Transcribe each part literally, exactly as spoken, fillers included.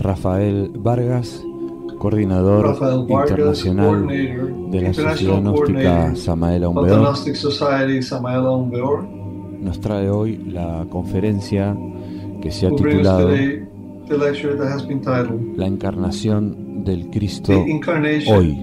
Rafael Vargas, coordinador Rafael Vargas, internacional de la Sociedad Gnóstica Samael Aun Weor, nos trae hoy la conferencia que se ha titulado La encarnación del Cristo hoy.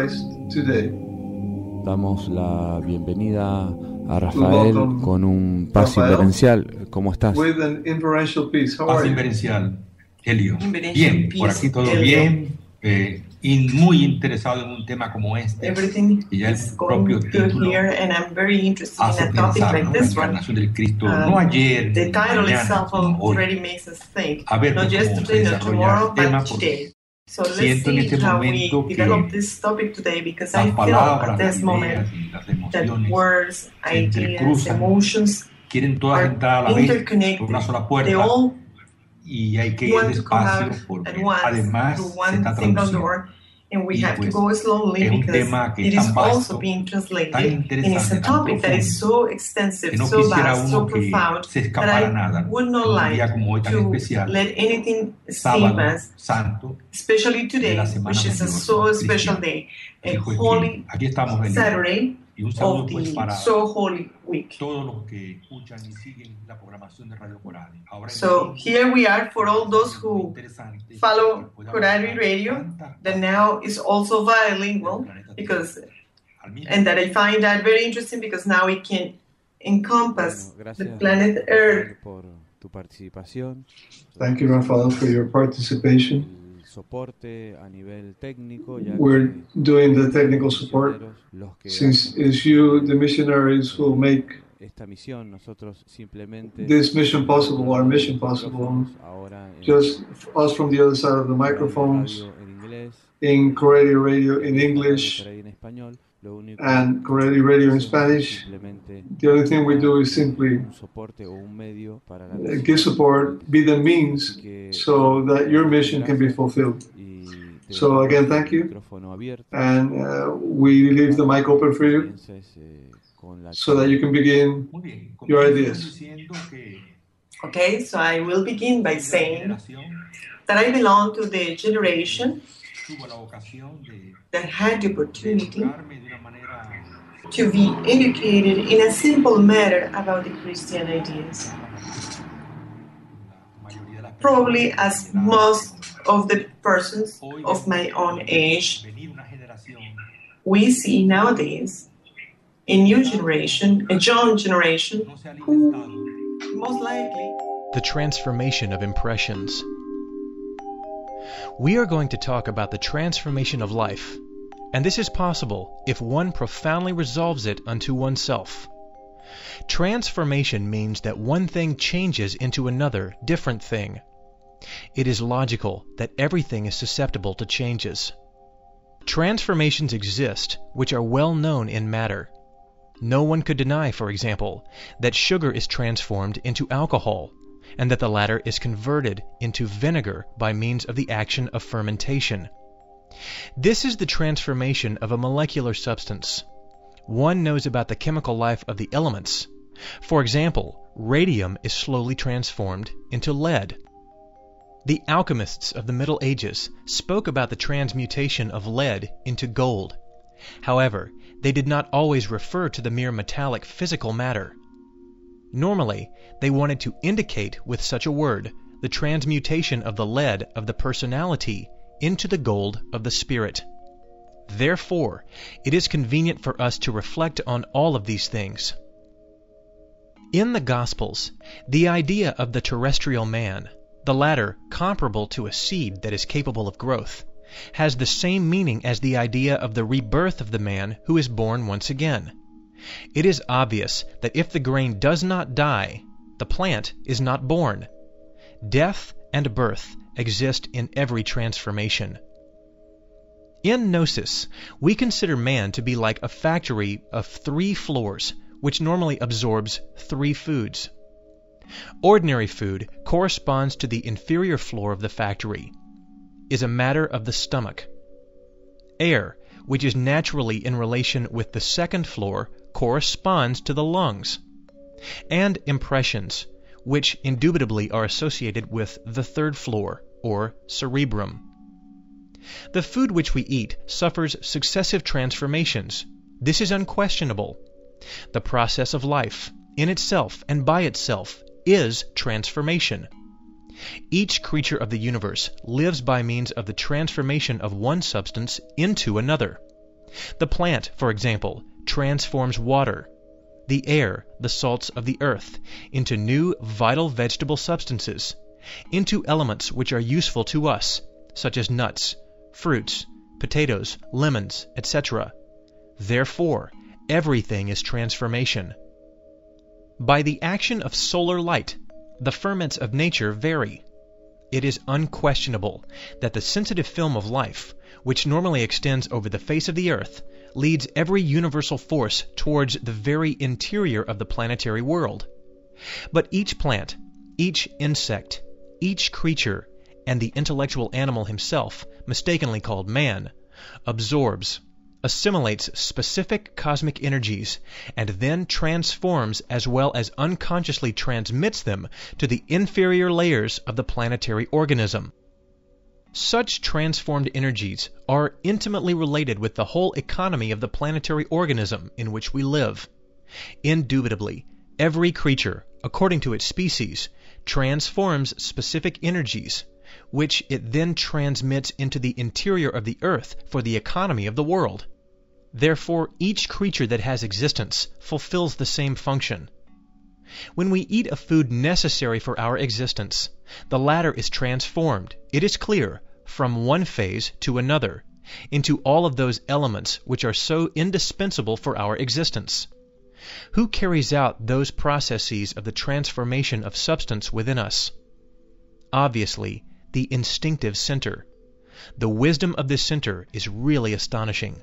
Damos la bienvenida a Rafael con un paz inverencial. ¿Cómo estás? Paz inverencial, Helio. Bien, por aquí todo bien. Eh, y muy interesado en un tema como este. Y ya el propio título hace pensar, ¿no? La encarnación del Cristo, um, no ayer, ni mañana, sino hoy. A ver pues, cómo se desarrolla el tema, porque so siento en este momento que las palabras, las ideas y las emociones se entrecruzan, quieren todas entrar a la vez por una sola puerta. Y hay que ir despacio porque además se está traduciendo. And we have to go slowly because it is also being translated, and it's a topic that is so extensive, so vast, so profound that I would not like to let anything escape us, especially today, which is a so special day, a holy Saturday of the so holy week. So here we are for all those who follow Corari Radio, that now is also bilingual, because, and that I find that very interesting because now it can encompass the planet Earth. Thank you, Rafael, for your participation. We're doing the technical support, since it's you, the missionaries, who make this mission possible, our mission possible. Just us from the other side of the microphones, in Corelli Radio in English, and Corelli Radio in Spanish. The only thing we do is simply give support, be the means so that your mission can be fulfilled. So again, thank you, and uh, we leave the mic open for you so that you can begin your ideas. Okay, so I will begin by saying that I belong to the generation that had the opportunity to be educated in a simple manner about the Christian ideas. Probably as most of the persons of my own age, we see nowadays a new generation, a young generation, who most likely... The transformation of impressions. We are going to talk about the transformation of life, and this is possible if one profoundly resolves it unto oneself. Transformation means that one thing changes into another different thing. It is logical that everything is susceptible to changes. Transformations exist which are well known in matter. No one could deny, for example, that sugar is transformed into alcohol, and that the latter is converted into vinegar by means of the action of fermentation. This is the transformation of a molecular substance. One knows about the chemical life of the elements. For example, radium is slowly transformed into lead. The alchemists of the Middle Ages spoke about the transmutation of lead into gold. However, they did not always refer to the mere metallic physical matter. Normally, they wanted to indicate with such a word the transmutation of the lead of the personality into the gold of the spirit. Therefore, it is convenient for us to reflect on all of these things. In the Gospels, the idea of the terrestrial man, the latter comparable to a seed that is capable of growth, has the same meaning as the idea of the rebirth of the man who is born once again. It is obvious that if the grain does not die, the plant is not born. Death and birth exist in every transformation. In Gnosis, we consider man to be like a factory of three floors, which normally absorbs three foods. Ordinary food corresponds to the inferior floor of the factory, is a matter of the stomach. Air, which is naturally in relation with the second floor, corresponds to the lungs. And impressions, which indubitably are associated with the third floor, or cerebrum. The food which we eat suffers successive transformations. This is unquestionable. The process of life, in itself and by itself, is transformation. Each creature of the universe lives by means of the transformation of one substance into another. The plant, for example, transforms water, the air, the salts of the earth, into new vital vegetable substances, into elements which are useful to us, such as nuts, fruits, potatoes, lemons, et cetera. Therefore, everything is transformation. By the action of solar light, the ferments of nature vary. It is unquestionable that the sensitive film of life, which normally extends over the face of the earth, leads every universal force towards the very interior of the planetary world. But each plant, each insect, each creature, and the intellectual animal himself, mistakenly called man, absorbs, assimilates specific cosmic energies, and then transforms as well as unconsciously transmits them to the inferior layers of the planetary organism. Such transformed energies are intimately related with the whole economy of the planetary organism in which we live. Indubitably, every creature, according to its species, transforms specific energies, which it then transmits into the interior of the earth for the economy of the world. Therefore, each creature that has existence fulfills the same function. When we eat a food necessary for our existence, the latter is transformed, it is clear, from one phase to another, into all of those elements which are so indispensable for our existence. Who carries out those processes of the transformation of substance within us? Obviously, the instinctive center. The wisdom of this center is really astonishing.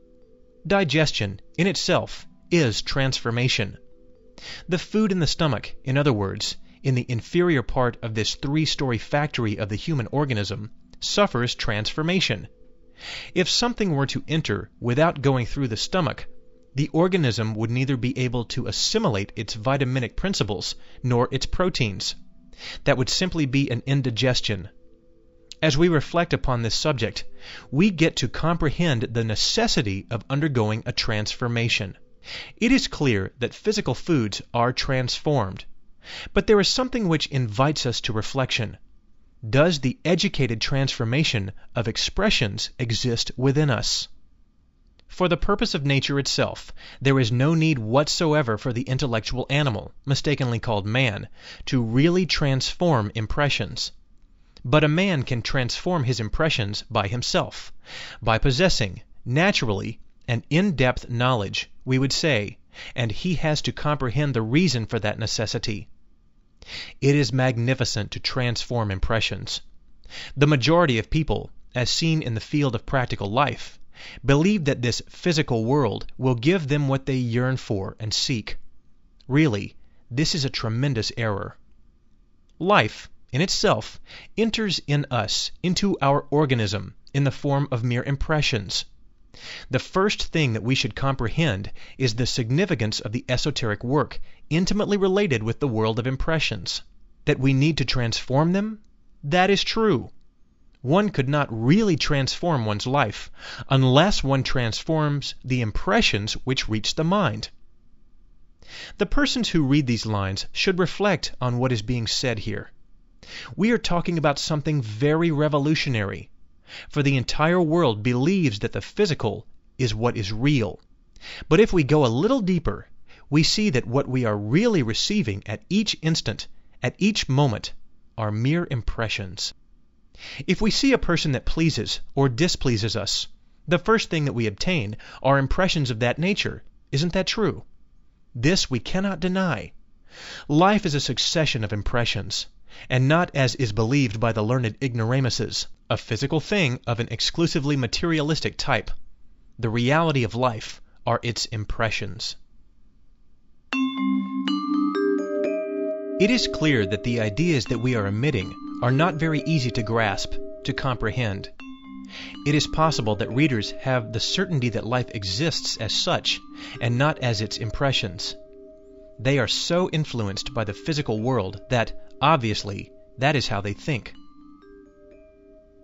Digestion, in itself, is transformation. The food in the stomach, in other words, in the inferior part of this three-story factory of the human organism, suffers transformation. If something were to enter without going through the stomach, the organism would neither be able to assimilate its vitaminic principles nor its proteins. That would simply be an indigestion. As we reflect upon this subject, we get to comprehend the necessity of undergoing a transformation. It is clear that physical foods are transformed, but there is something which invites us to reflection. Does the educated transformation of expressions exist within us? For the purpose of nature itself, there is no need whatsoever for the intellectual animal, mistakenly called man, to really transform impressions. But a man can transform his impressions by himself, by possessing, naturally, an in-depth knowledge, we would say, and he has to comprehend the reason for that necessity. It is magnificent to transform impressions. The majority of people, as seen in the field of practical life, believe that this physical world will give them what they yearn for and seek. Really, this is a tremendous error. Life, in itself, enters in us, into our organism, in the form of mere impressions. The first thing that we should comprehend is the significance of the esoteric work intimately related with the world of impressions. That we need to transform them? That is true. One could not really transform one's life unless one transforms the impressions which reach the mind. The persons who read these lines should reflect on what is being said here. We are talking about something very revolutionary, for the entire world believes that the physical is what is real. But if we go a little deeper, we see that what we are really receiving at each instant, at each moment, are mere impressions. If we see a person that pleases or displeases us, the first thing that we obtain are impressions of that nature. Isn't that true? This we cannot deny. Life is a succession of impressions, and not, as is believed by the learned ignoramuses, a physical thing of an exclusively materialistic type. The reality of life are its impressions. It is clear that the ideas that we are emitting are not very easy to grasp, to comprehend. It is possible that readers have the certainty that life exists as such, and not as its impressions. They are so influenced by the physical world that, obviously, that is how they think.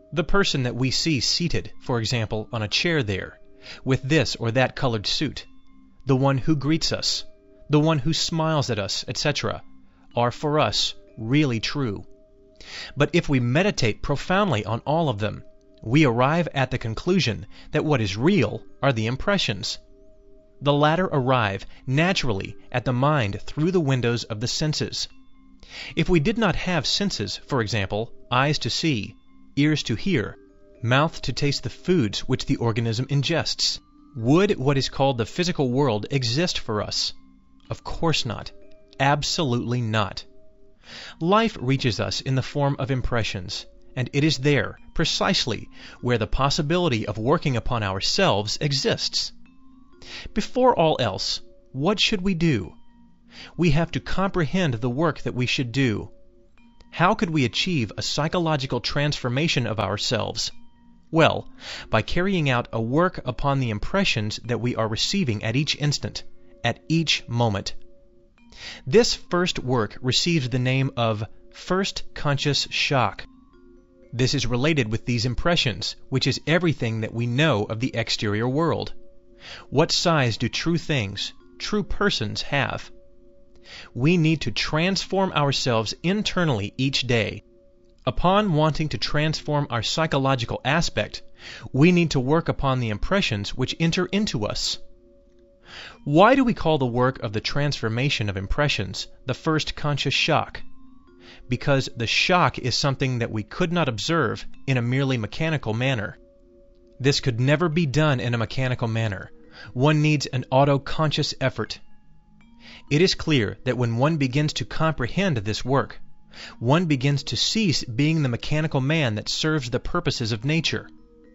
The person that we see seated, for example, on a chair there, with this or that colored suit, the one who greets us, the one who smiles at us, et cetera, are for us really true. But if we meditate profoundly on all of them, we arrive at the conclusion that what is real are the impressions. The latter arrive naturally at the mind through the windows of the senses. If we did not have senses, for example, eyes to see, ears to hear, mouth to taste the foods which the organism ingests, would what is called the physical world exist for us? Of course not. Absolutely not. Life reaches us in the form of impressions, and it is there, precisely, where the possibility of working upon ourselves exists. Before all else, what should we do? We have to comprehend the work that we should do. How could we achieve a psychological transformation of ourselves? Well, by carrying out a work upon the impressions that we are receiving at each instant, at each moment. This first work receives the name of first conscious shock. This is related with these impressions, which is everything that we know of the exterior world. What size do true things, true persons have? We need to transform ourselves internally each day. Upon wanting to transform our psychological aspect, we need to work upon the impressions which enter into us. Why do we call the work of the transformation of impressions the first conscious shock? Because the shock is something that we could not observe in a merely mechanical manner. This could never be done in a mechanical manner. One needs an auto-conscious effort. It is clear that when one begins to comprehend this work, one begins to cease being the mechanical man that serves the purposes of nature.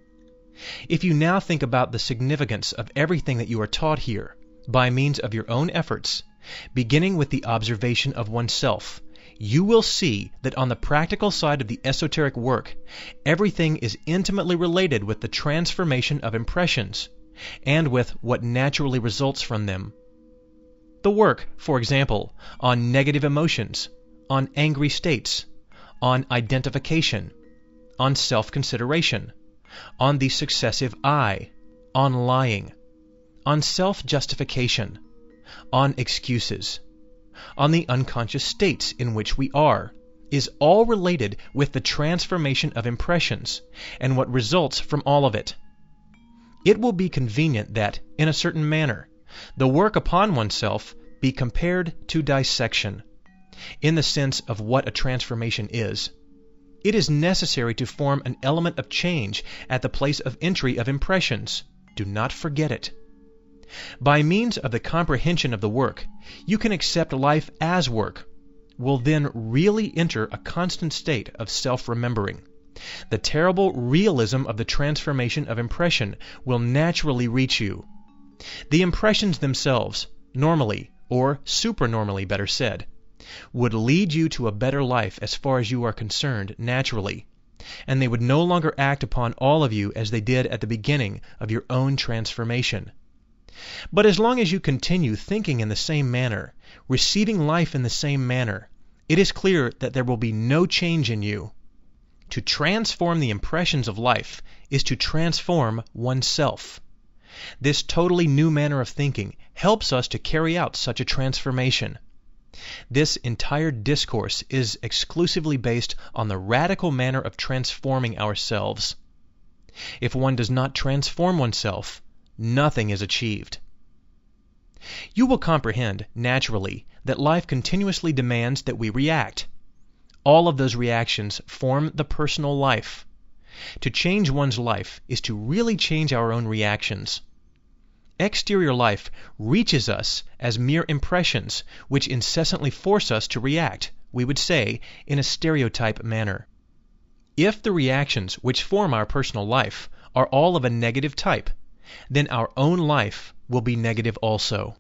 If you now think about the significance of everything that you are taught here, by means of your own efforts, beginning with the observation of oneself, you will see that on the practical side of the esoteric work, everything is intimately related with the transformation of impressions, and with what naturally results from them. The work, for example, on negative emotions, on angry states, on identification, on self-consideration, on the successive I, on lying, on self-justification, on excuses, on the unconscious states in which we are, is all related with the transformation of impressions and what results from all of it. It will be convenient that, in a certain manner, the work upon oneself be compared to dissection, in the sense of what a transformation is. It is necessary to form an element of change at the place of entry of impressions. Do not forget it. By means of the comprehension of the work, you can accept life as work, will then really enter a constant state of self-remembering. The terrible realism of the transformation of impression will naturally reach you. The impressions themselves, normally, or supernormally better said, would lead you to a better life as far as you are concerned naturally, and they would no longer act upon all of you as they did at the beginning of your own transformation. But as long as you continue thinking in the same manner, receiving life in the same manner, it is clear that there will be no change in you. To transform the impressions of life is to transform oneself. This totally new manner of thinking helps us to carry out such a transformation. This entire discourse is exclusively based on the radical manner of transforming ourselves. If one does not transform oneself, nothing is achieved. You will comprehend, naturally, that life continuously demands that we react. All of those reactions form the personal life. To change one's life is to really change our own reactions. Exterior life reaches us as mere impressions which incessantly force us to react, we would say, in a stereotype manner. If the reactions which form our personal life are all of a negative type, then our own life will be negative also.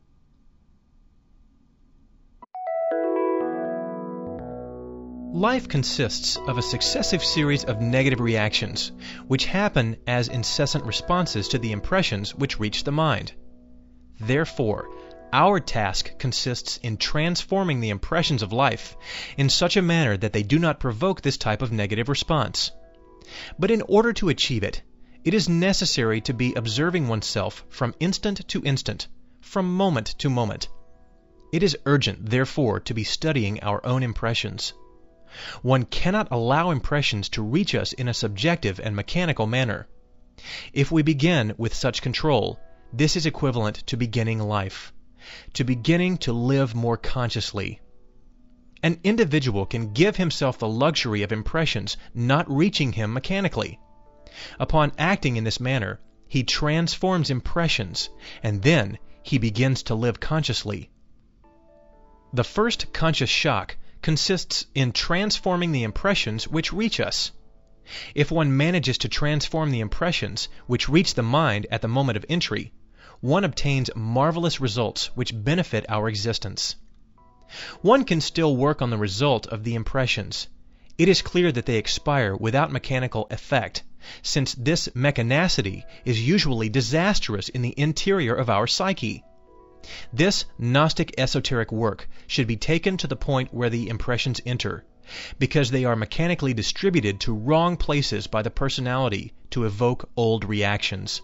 Life consists of a successive series of negative reactions, which happen as incessant responses to the impressions which reach the mind. Therefore, our task consists in transforming the impressions of life in such a manner that they do not provoke this type of negative response. But in order to achieve it, it is necessary to be observing oneself from instant to instant, from moment to moment. It is urgent, therefore, to be studying our own impressions. One cannot allow impressions to reach us in a subjective and mechanical manner. If we begin with such control, this is equivalent to beginning life, to beginning to live more consciously. An individual can give himself the luxury of impressions not reaching him mechanically. Upon acting in this manner, he transforms impressions, and then he begins to live consciously. The first conscious shock consists in transforming the impressions which reach us. If one manages to transform the impressions which reach the mind at the moment of entry, one obtains marvelous results which benefit our existence. One can still work on the result of the impressions. It is clear that they expire without mechanical effect, since this mechanicity is usually disastrous in the interior of our psyche. This Gnostic esoteric work should be taken to the point where the impressions enter, because they are mechanically distributed to wrong places by the personality to evoke old reactions.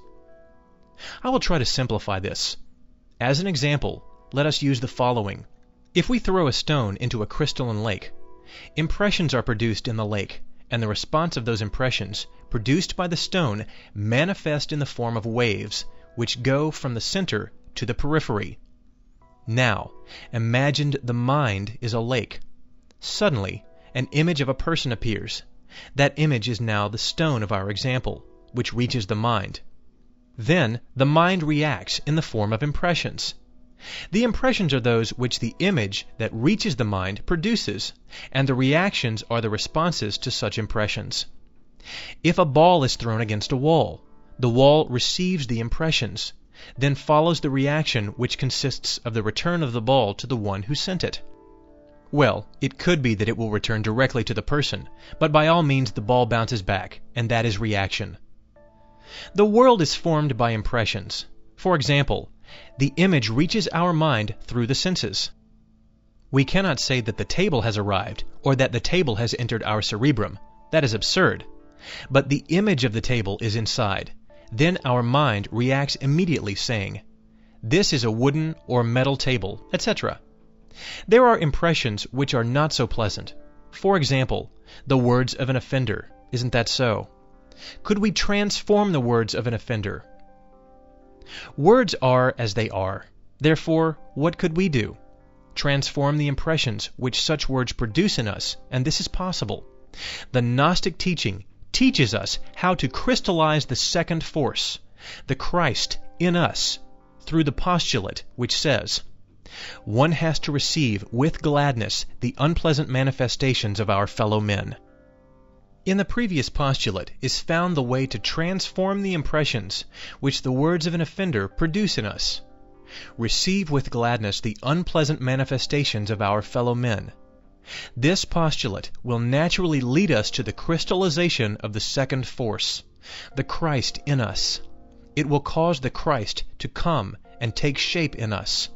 I will try to simplify this. As an example, let us use the following. If we throw a stone into a crystalline lake, impressions are produced in the lake, and the response of those impressions, produced by the stone, manifest in the form of waves, which go from the center to the periphery. Now, imagine the mind is a lake. Suddenly, an image of a person appears. That image is now the stone of our example, which reaches the mind. Then, the mind reacts in the form of impressions. The impressions are those which the image that reaches the mind produces, and the reactions are the responses to such impressions. If a ball is thrown against a wall, the wall receives the impressions, then follows the reaction which consists of the return of the ball to the one who sent it. Well, it could be that it will return directly to the person, but by all means the ball bounces back, and that is reaction. The world is formed by impressions. For example, the image reaches our mind through the senses. We cannot say that the table has arrived, or that the table has entered our cerebrum. That is absurd. But the image of the table is inside. Then our mind reacts immediately, saying, "This is a wooden or metal table," et cetera. There are impressions which are not so pleasant. For example, the words of an offender. Isn't that so? Could we transform the words of an offender? Words are as they are. Therefore, what could we do? Transform the impressions which such words produce in us, and this is possible. The Gnostic teaching teaches us how to crystallize the second force, the Christ in us, through the postulate which says, one has to receive with gladness the unpleasant manifestations of our fellow men. In the previous postulate is found the way to transform the impressions which the words of an offender produce in us. Receive with gladness the unpleasant manifestations of our fellow men. This postulate will naturally lead us to the crystallization of the second force, the Christ in us. It will cause the Christ to come and take shape in us.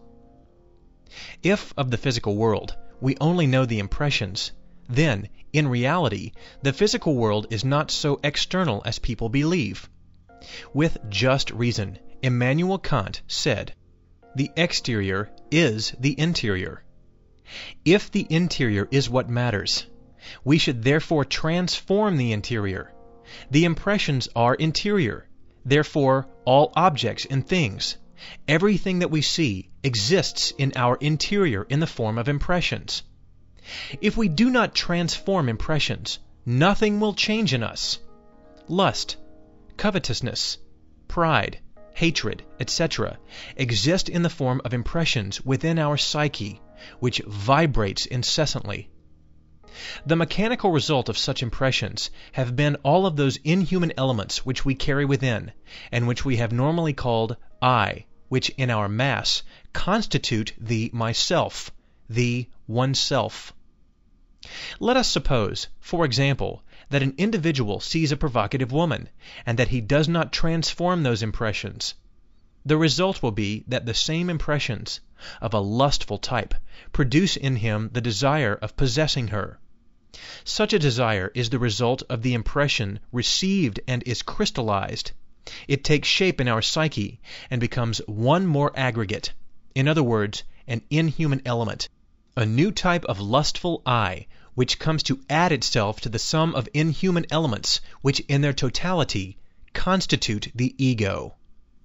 If of the physical world we only know the impressions, then, in reality, the physical world is not so external as people believe. With just reason, Immanuel Kant said, "The exterior is the interior." If the interior is what matters, we should therefore transform the interior. The impressions are interior. Therefore, all objects and things, everything that we see, exists in our interior in the form of impressions. If we do not transform impressions, nothing will change in us. Lust, covetousness, pride, hatred, et cetera exist in the form of impressions within our psyche, which vibrates incessantly. The mechanical result of such impressions have been all of those inhuman elements which we carry within, and which we have normally called I, which in our mass constitute the myself, the oneself. Let us suppose, for example, that an individual sees a provocative woman, and that he does not transform those impressions. The result will be that the same impressions, of a lustful type, produce in him the desire of possessing her. Such a desire is the result of the impression received and is crystallized. It takes shape in our psyche and becomes one more aggregate. In other words, an inhuman element, a new type of lustful I, which comes to add itself to the sum of inhuman elements which in their totality constitute the ego.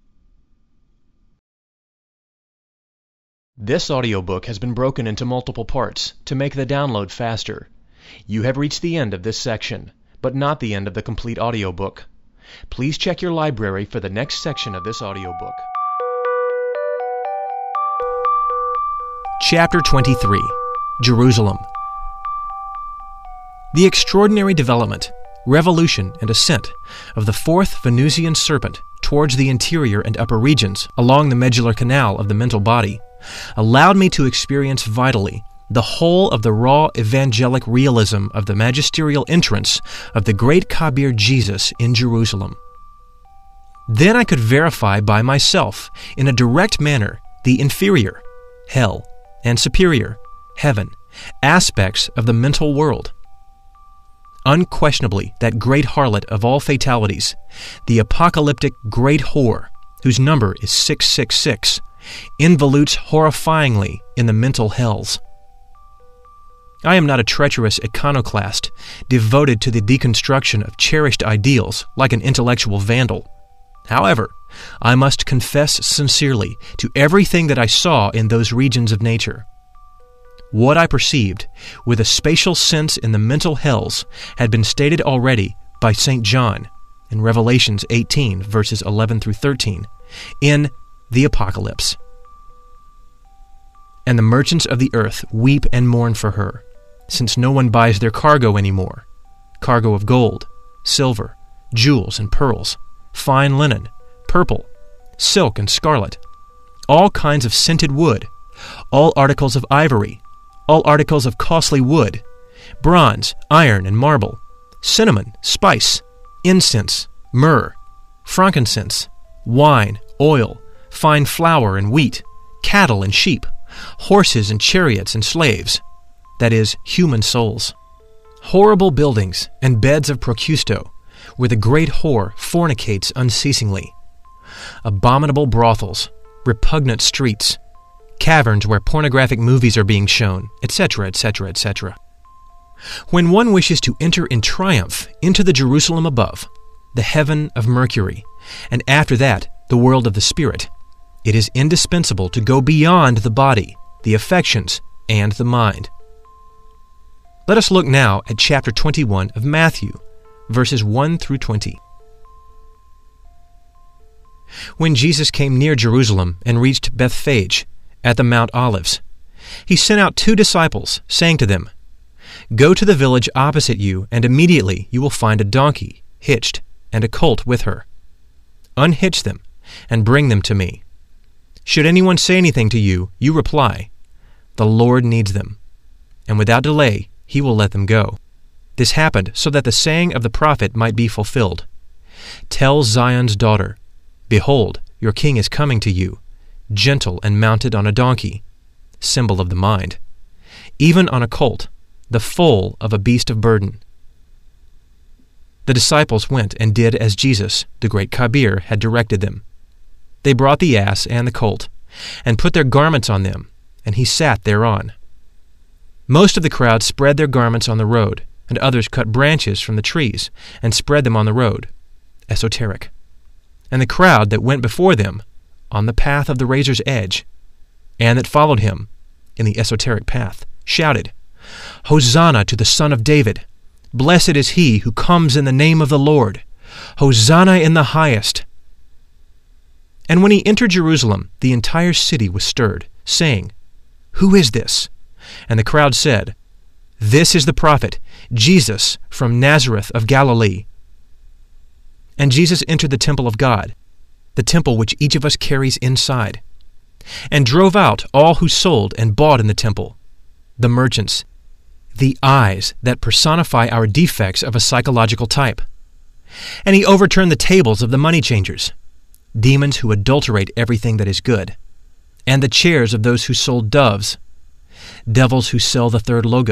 This audiobook has been broken into multiple parts to make the download faster. You have reached the end of this section, but not the end of the complete audiobook. Please check your library for the next section of this audiobook. Chapter twenty-three, Jerusalem. The extraordinary development, revolution, and ascent of the fourth Venusian serpent towards the interior and upper regions along the medullary canal of the mental body allowed me to experience vitally the whole of the raw evangelic realism of the magisterial entrance of the great Kabir Jesus in Jerusalem. Then I could verify by myself in a direct manner the inferior, hell, and superior, heaven, aspects of the mental world. Unquestionably, that great harlot of all fatalities, the apocalyptic great whore, whose number is six six six, involutes horrifyingly in the mental hells. I am not a treacherous iconoclast devoted to the deconstruction of cherished ideals like an intellectual vandal. However, I must confess sincerely to everything that I saw in those regions of nature. What I perceived with a spatial sense in the mental hells had been stated already by Saint John in Revelations eighteen, verses eleven through thirteen, in the Apocalypse. And the merchants of the earth weep and mourn for her, since no one buys their cargo anymore, cargo of gold, silver, jewels and pearls, fine linen, purple, silk and scarlet, all kinds of scented wood, all articles of ivory, all articles of costly wood, bronze, iron, and marble, cinnamon, spice, incense, myrrh, frankincense, wine, oil, fine flour and wheat, cattle and sheep, horses and chariots and slaves, that is, human souls. Horrible buildings and beds of procusto, where the great whore fornicates unceasingly. Abominable brothels, repugnant streets, caverns where pornographic movies are being shown, et cetera, et cetera, et cetera. When one wishes to enter in triumph into the Jerusalem above, the heaven of Mercury, and after that the world of the spirit, it is indispensable to go beyond the body, the affections, and the mind. Let us look now at chapter twenty-one of Matthew, verses one through twenty. When Jesus came near Jerusalem and reached Bethphage at the Mount Olives, he sent out two disciples, saying to them, "Go to the village opposite you, and immediately you will find a donkey hitched and a colt with her. Unhitch them and bring them to me. Should anyone say anything to you, you reply, 'The Lord needs them,' and without delay he will let them go." This happened so that the saying of the prophet might be fulfilled. "Tell Zion's daughter, behold, your king is coming to you, gentle and mounted on a donkey," symbol of the mind, "even on a colt, the foal of a beast of burden." The disciples went and did as Jesus, the great Kabir, had directed them. They brought the ass and the colt, and put their garments on them, and he sat thereon. Most of the crowd spread their garments on the road, and others cut branches from the trees and spread them on the road, esoteric. And the crowd that went before them on the path of the razor's edge, and that followed him in the esoteric path, shouted, "Hosanna to the Son of David! Blessed is he who comes in the name of the Lord! Hosanna in the highest!" And when he entered Jerusalem, the entire city was stirred, saying, "Who is this?" And the crowd said, "This is the prophet, Jesus from Nazareth of Galilee." And Jesus entered the temple of God, the temple which each of us carries inside, and drove out all who sold and bought in the temple, the merchants, the eyes that personify our defects of a psychological type. And he overturned the tables of the money changers, demons who adulterate everything that is good, and the chairs of those who sold doves, devils who sell the third logos,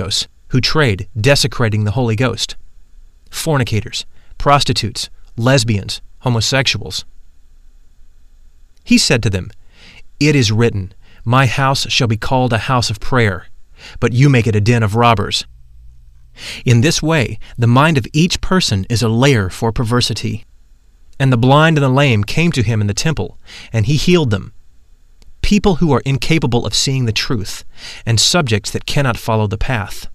who trade, desecrating the Holy Ghost, fornicators, prostitutes, lesbians, homosexuals. He said to them, "It is written, 'My house shall be called a house of prayer,' but you make it a den of robbers." In this way, the mind of each person is a lair for perversity. And the blind and the lame came to him in the temple, and he healed them. People who are incapable of seeing the truth, and subjects that cannot follow the path.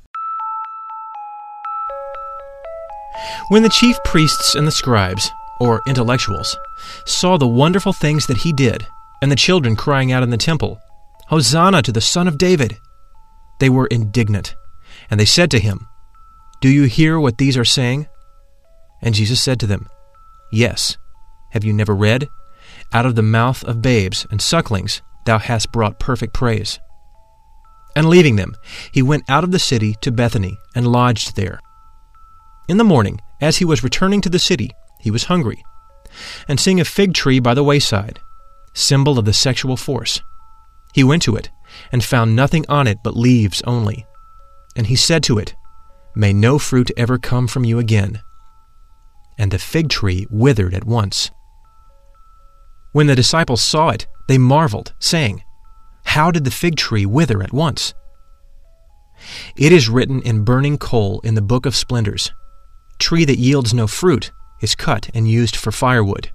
When the chief priests and the scribes, or intellectuals, saw the wonderful things that he did, and the children crying out in the temple, "Hosanna to the Son of David," they were indignant, and they said to him, "Do you hear what these are saying?" And Jesus said to them, "Yes. Have you never read? Out of the mouth of babes and sucklings thou hast brought perfect praise." And leaving them, he went out of the city to Bethany and lodged there. In the morning, as he was returning to the city, he was hungry, and seeing a fig tree by the wayside, symbol of the sexual force, he went to it and found nothing on it but leaves only. And he said to it, "May no fruit ever come from you again." And the fig tree withered at once. When the disciples saw it, they marveled, saying, "How did the fig tree wither at once?" It is written in burning coal in the book of splendors, "Tree that yields no fruit is cut and used for firewood."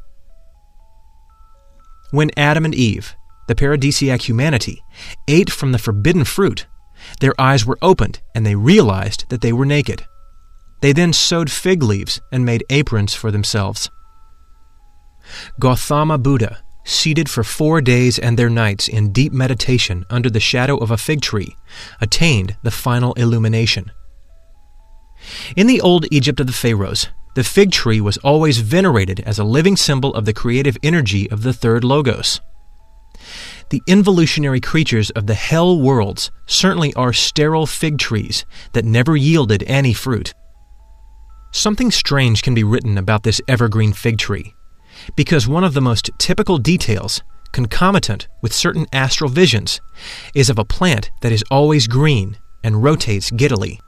When Adam and Eve, the paradisiac humanity, ate from the forbidden fruit, their eyes were opened and they realized that they were naked. They then sewed fig leaves and made aprons for themselves. Gautama Buddha, seated for four days and their nights in deep meditation under the shadow of a fig tree, attained the final illumination. In the old Egypt of the pharaohs, the fig tree was always venerated as a living symbol of the creative energy of the third logos. The involutionary creatures of the hell worlds certainly are sterile fig trees that never yielded any fruit. Something strange can be written about this evergreen fig tree, because one of the most typical details, concomitant with certain astral visions, is of a plant that is always green and rotates giddily.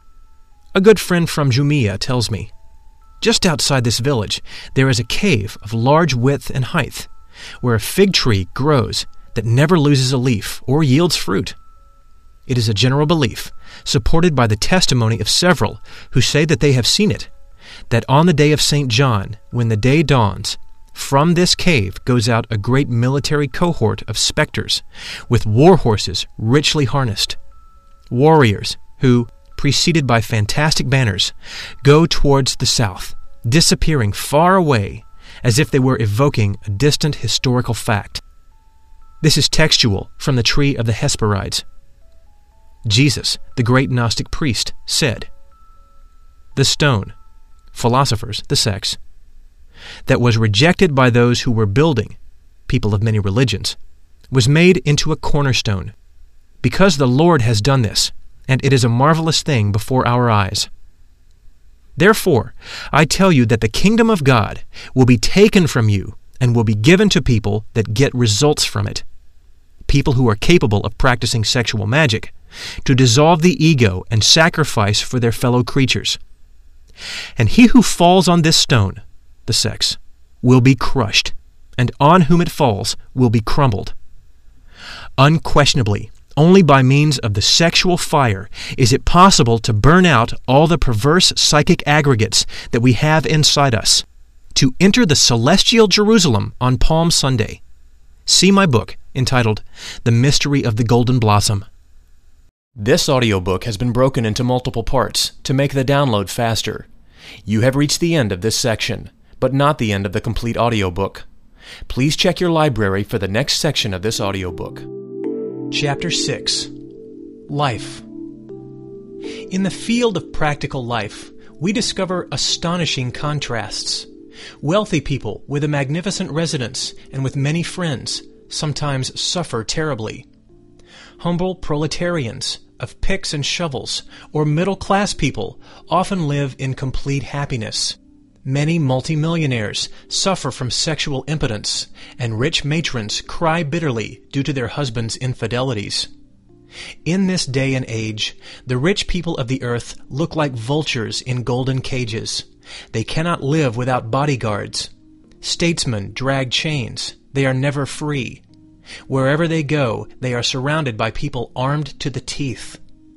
A good friend from Jumia tells me, just outside this village there is a cave of large width and height, where a fig tree grows that never loses a leaf or yields fruit. It is a general belief, supported by the testimony of several who say that they have seen it, that on the day of Saint John, when the day dawns, from this cave goes out a great military cohort of specters, with war horses richly harnessed. Warriors who, preceded by fantastic banners, go towards the south, disappearing far away, as if they were evoking a distant historical fact. This is textual from the tree of the Hesperides. Jesus, the great Gnostic priest, said, "The stone," philosophers, the sects, "that was rejected by those who were building, people of many religions, was made into a cornerstone, because the Lord has done this, and it is a marvelous thing before our eyes. Therefore, I tell you that the kingdom of God will be taken from you and will be given to people that get results from it, people who are capable of practicing sexual magic, to dissolve the ego and sacrifice for their fellow creatures. And he who falls on this stone," the sex, "will be crushed, and on whom it falls will be crumbled." Unquestionably, only by means of the sexual fire is it possible to burn out all the perverse psychic aggregates that we have inside us, to enter the celestial Jerusalem on Palm Sunday. See my book entitled The Mystery of the Golden Blossom. This audiobook has been broken into multiple parts to make the download faster. You have reached the end of this section, but not the end of the complete audiobook. Please check your library for the next section of this audiobook. Chapter six. Life. In the field of practical life, we discover astonishing contrasts. Wealthy people with a magnificent residence and with many friends sometimes suffer terribly. Humble proletarians of picks and shovels or middle-class people often live in complete happiness. Many multimillionaires suffer from sexual impotence, and rich matrons cry bitterly due to their husbands' infidelities. In this day and age, the rich people of the earth look like vultures in golden cages. They cannot live without bodyguards. Statesmen drag chains. They are never free. Wherever they go, they are surrounded by people armed to the teeth.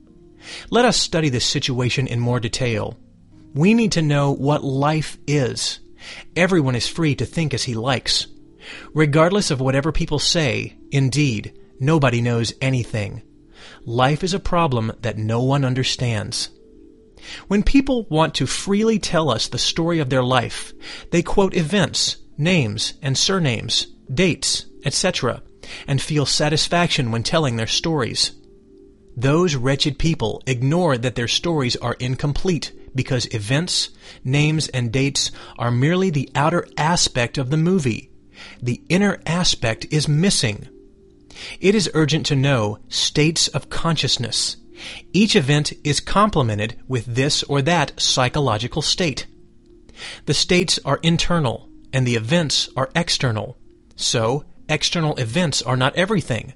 Let us study this situation in more detail. We need to know what life is. Everyone is free to think as he likes. Regardless of whatever people say, indeed, nobody knows anything. Life is a problem that no one understands. When people want to freely tell us the story of their life, they quote events, names and surnames, dates, et cetera, and feel satisfaction when telling their stories. Those wretched people ignore that their stories are incomplete because events, names, and dates are merely the outer aspect of the movie. The inner aspect is missing. It is urgent to know states of consciousness. Each event is complemented with this or that psychological state. The states are internal, and the events are external. So, external events are not everything.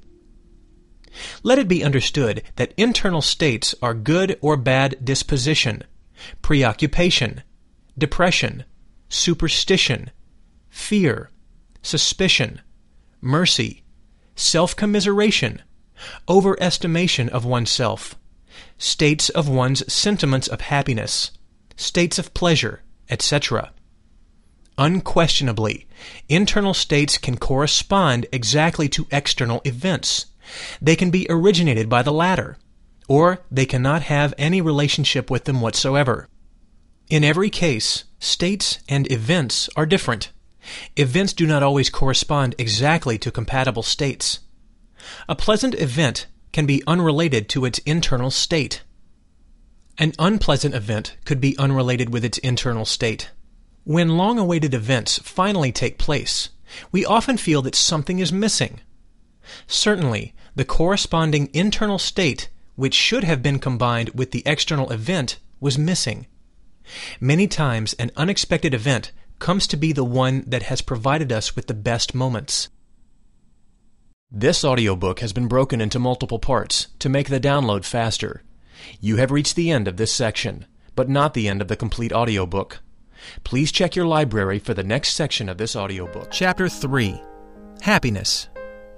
Let it be understood that internal states are good or bad disposition, preoccupation, depression, superstition, fear, suspicion, mercy, self-commiseration, overestimation of oneself, states of one's sentiments of happiness, states of pleasure, et cetera. Unquestionably, internal states can correspond exactly to external events. They can be originated by the latter, or they cannot have any relationship with them whatsoever. In every case, states and events are different. Events do not always correspond exactly to compatible states. A pleasant event can be unrelated to its internal state. An unpleasant event could be unrelated with its internal state. When long-awaited events finally take place, we often feel that something is missing. Certainly, the corresponding internal state, which should have been combined with the external event, was missing. Many times an unexpected event comes to be the one that has provided us with the best moments. This audiobook has been broken into multiple parts to make the download faster. You have reached the end of this section, but not the end of the complete audiobook. Please check your library for the next section of this audiobook. Chapter three. Happiness.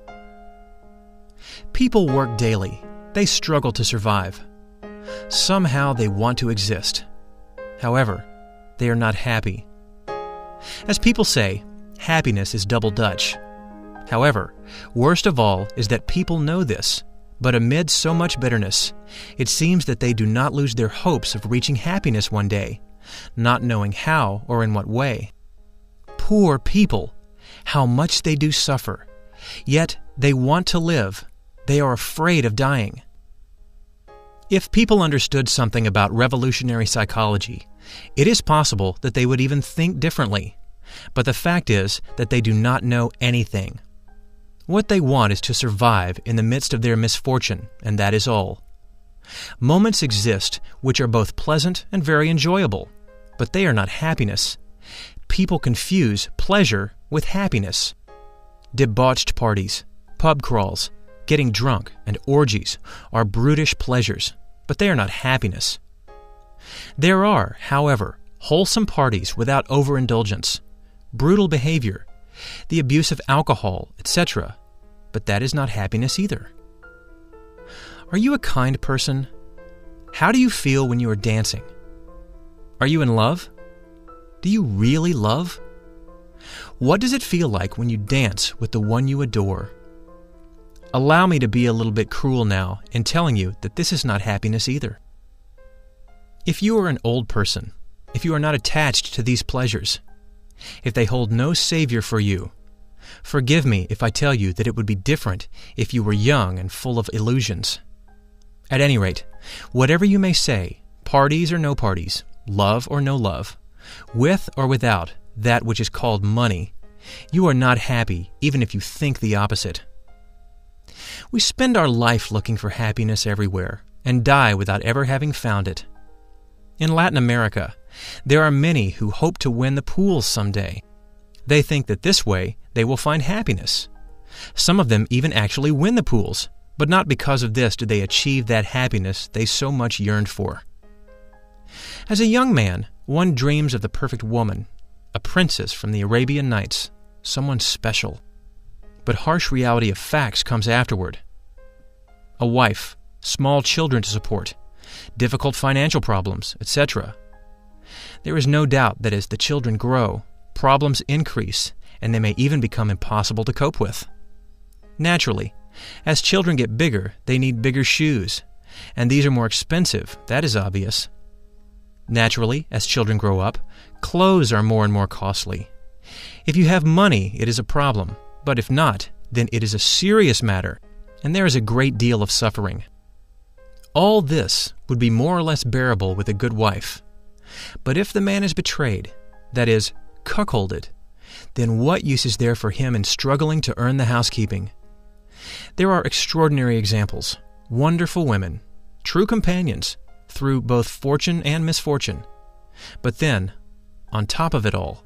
People work daily. They struggle to survive. Somehow they want to exist. However, they are not happy. As people say, happiness is double Dutch. However, worst of all is that people know this, but amid so much bitterness, it seems that they do not lose their hopes of reaching happiness one day, not knowing how or in what way. Poor people! How much they do suffer! Yet they want to live. They are afraid of dying. If people understood something about revolutionary psychology, it is possible that they would even think differently. But the fact is that they do not know anything. What they want is to survive in the midst of their misfortune, and that is all. Moments exist which are both pleasant and very enjoyable, but they are not happiness. People confuse pleasure with happiness. Debauched parties, pub crawls, getting drunk, and orgies are brutish pleasures, but they are not happiness. There are, however, wholesome parties without overindulgence, brutal behavior, the abuse of alcohol, et cetera, but that is not happiness either. Are you a kind person? How do you feel when you are dancing? Are you in love? Do you really love? What does it feel like when you dance with the one you adore? Allow me to be a little bit cruel now in telling you that this is not happiness either. If you are an old person, if you are not attached to these pleasures, if they hold no savior for you, forgive me if I tell you that it would be different if you were young and full of illusions. At any rate, whatever you may say, parties or no parties, love or no love, with or without that which is called money, you are not happy even if you think the opposite. We spend our life looking for happiness everywhere and die without ever having found it. In Latin America, there are many who hope to win the pools someday. They think that this way they will find happiness. Some of them even actually win the pools, But not because of this do they achieve that happiness they so much yearned for. As a young man, one dreams of the perfect woman, a princess from the Arabian Nights, someone special. But harsh reality of facts comes afterward. A wife, small children to support, difficult financial problems, et cetera. There is no doubt that as the children grow, problems increase, and they may even become impossible to cope with. Naturally, as children get bigger, they need bigger shoes, and these are more expensive, that is obvious. Naturally, as children grow up, clothes are more and more costly. If you have money, it is a problem, but if not, then it is a serious matter, and there is a great deal of suffering. All this would be more or less bearable with a good wife. But if the man is betrayed, that is, cuckolded, then what use is there for him in struggling to earn the housekeeping? There are extraordinary examples, wonderful women, true companions, through both fortune and misfortune. But then, on top of it all,